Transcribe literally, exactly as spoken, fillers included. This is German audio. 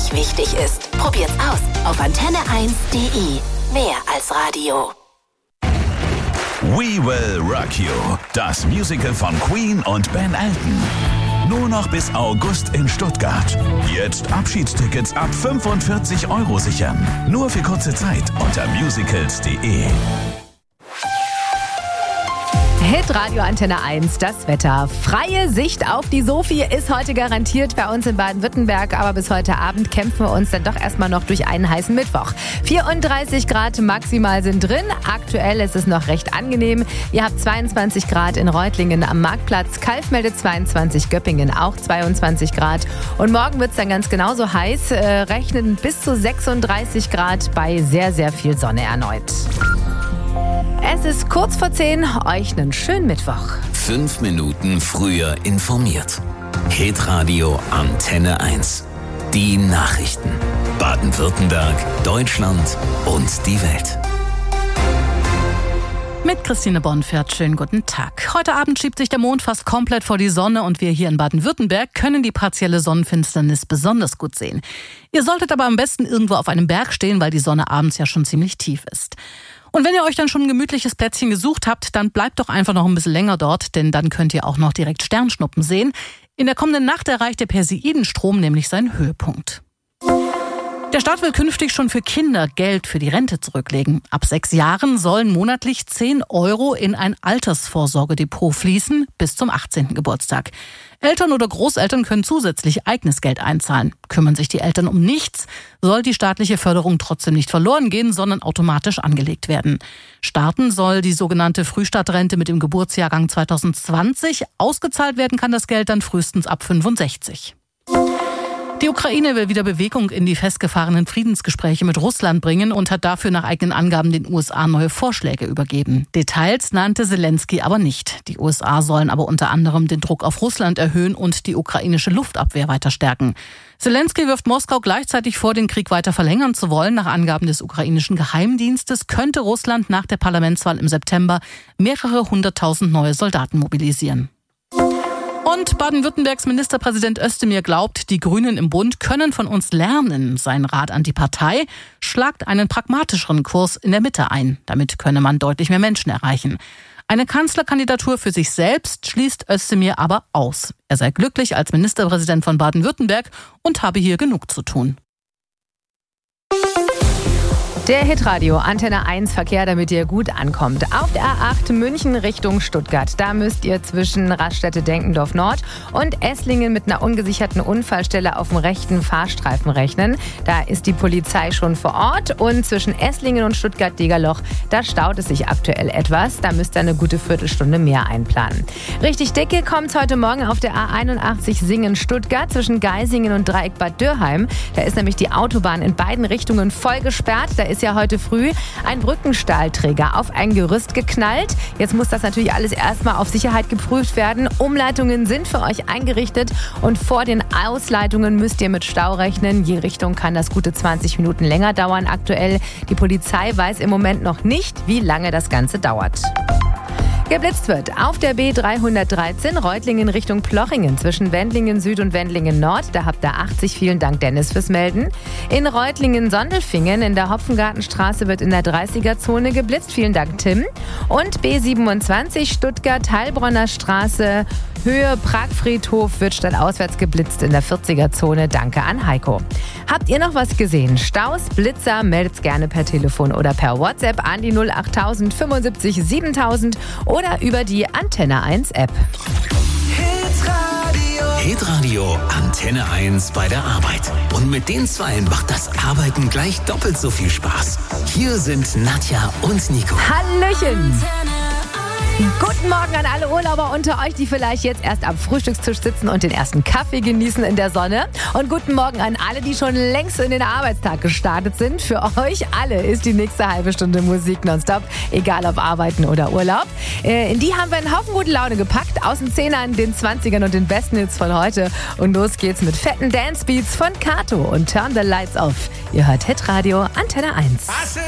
wirklich wichtig ist. Probiert's aus auf antenne eins punkt de. Mehr als Radio. We Will Rock You, das Musical von Queen und Ben Elton. Nur noch bis August in Stuttgart. Jetzt Abschiedstickets ab fünfundvierzig Euro sichern. Nur für kurze Zeit unter musicals punkt de. Hitradio Antenne eins, das Wetter. Freie Sicht auf die Sophie ist heute garantiert bei uns in Baden-Württemberg, aber bis heute Abend kämpfen wir uns dann doch erstmal noch durch einen heißen Mittwoch. vierunddreißig Grad maximal sind drin, aktuell ist es noch recht angenehm. Ihr habt zweiundzwanzig Grad in Reutlingen am Marktplatz, Kalf meldet zweiundzwanzig, Göppingen auch zweiundzwanzig Grad. Und morgen wird es dann ganz genauso heiß, äh, rechnen bis zu sechsunddreißig Grad bei sehr, sehr viel Sonne erneut. Es ist kurz vor zehn, euch einen schönen Mittwoch. Fünf Minuten früher informiert. Hitradio Antenne eins. Die Nachrichten. Baden-Württemberg, Deutschland und die Welt. Mit Christine Bonfert, schönen guten Tag. Heute Abend schiebt sich der Mond fast komplett vor die Sonne und wir hier in Baden-Württemberg können die partielle Sonnenfinsternis besonders gut sehen. Ihr solltet aber am besten irgendwo auf einem Berg stehen, weil die Sonne abends ja schon ziemlich tief ist. Und wenn ihr euch dann schon ein gemütliches Plätzchen gesucht habt, dann bleibt doch einfach noch ein bisschen länger dort, denn dann könnt ihr auch noch direkt Sternschnuppen sehen. In der kommenden Nacht erreicht der Perseidenstrom nämlich seinen Höhepunkt. Der Staat will künftig schon für Kinder Geld für die Rente zurücklegen. Ab sechs Jahren sollen monatlich zehn Euro in ein Altersvorsorgedepot fließen bis zum achtzehnten Geburtstag. Eltern oder Großeltern können zusätzlich eigenes Geld einzahlen. Kümmern sich die Eltern um nichts, soll die staatliche Förderung trotzdem nicht verloren gehen, sondern automatisch angelegt werden. Starten soll die sogenannte Frühstadtrente mit dem Geburtsjahrgang zweitausendzwanzig. Ausgezahlt werden kann das Geld dann frühestens ab fünfundsechzig. Die Ukraine will wieder Bewegung in die festgefahrenen Friedensgespräche mit Russland bringen und hat dafür nach eigenen Angaben den U S A neue Vorschläge übergeben. Details nannte Zelensky aber nicht. Die U S A sollen aber unter anderem den Druck auf Russland erhöhen und die ukrainische Luftabwehr weiter stärken. Zelensky wirft Moskau gleichzeitig vor, den Krieg weiter verlängern zu wollen. Nach Angaben des ukrainischen Geheimdienstes könnte Russland nach der Parlamentswahl im September mehrere hunderttausend neue Soldaten mobilisieren. Und Baden-Württembergs Ministerpräsident Özdemir glaubt, die Grünen im Bund können von uns lernen. Sein Rat an die Partei: schlagt einen pragmatischeren Kurs in der Mitte ein. Damit könne man deutlich mehr Menschen erreichen. Eine Kanzlerkandidatur für sich selbst schließt Özdemir aber aus. Er sei glücklich als Ministerpräsident von Baden-Württemberg und habe hier genug zu tun. Der Hitradio Antenne eins Verkehr, damit ihr gut ankommt. Auf der A acht München Richtung Stuttgart. Da müsst ihr zwischen Raststätte Denkendorf Nord und Esslingen mit einer ungesicherten Unfallstelle auf dem rechten Fahrstreifen rechnen. Da ist die Polizei schon vor Ort. Und zwischen Esslingen und Stuttgart-Degerloch, da staut es sich aktuell etwas. Da müsst ihr eine gute Viertelstunde mehr einplanen. Richtig dicke kommt es heute Morgen auf der A einundachtzig Singen-Stuttgart zwischen Geisingen und Dreieck Bad Dürrheim. Da ist nämlich die Autobahn in beiden Richtungen voll gesperrt. Da ist ja heute früh ein Brückenstahlträger auf ein Gerüst geknallt. Jetzt muss das natürlich alles erstmal auf Sicherheit geprüft werden. Umleitungen sind für euch eingerichtet und vor den Ausleitungen müsst ihr mit Stau rechnen. Je Richtung kann das gute zwanzig Minuten länger dauern aktuell. Die Polizei weiß im Moment noch nicht, wie lange das Ganze dauert. Geblitzt wird auf der B dreihundertdreizehn Reutlingen Richtung Plochingen zwischen Wendlingen Süd und Wendlingen Nord. Da habt ihr achtzig. Vielen Dank, Dennis, fürs Melden. In Reutlingen-Sondelfingen in der Hopfengartenstraße wird in der dreißiger-Zone geblitzt. Vielen Dank, Tim. Und B siebenundzwanzig Stuttgart-Heilbronner Straße Höhe Pragfriedhof wird stadtauswärts geblitzt in der vierziger-Zone. Danke an Heiko. Habt ihr noch was gesehen? Staus, Blitzer, meldet's gerne per Telefon oder per WhatsApp an die null acht null null null fünfundsiebzig siebentausend oder über die Antenne eins App. Hitradio. Hitradio Antenne eins bei der Arbeit. Und mit den Zweien macht das Arbeiten gleich doppelt so viel Spaß. Hier sind Nadja und Nico. Hallöchen! Guten Morgen an alle Urlauber unter euch, die vielleicht jetzt erst am Frühstückstisch sitzen und den ersten Kaffee genießen in der Sonne. Und guten Morgen an alle, die schon längst in den Arbeitstag gestartet sind. Für euch alle ist die nächste halbe Stunde Musik nonstop, egal ob Arbeiten oder Urlaub. In die haben wir einen Haufen gute Laune gepackt, aus den Zehnern, den Zwanzigern und den besten Hits von heute. Und los geht's mit fetten Dancebeats von Kato und Turn the Lights Off. Ihr hört Hitradio Antenne eins.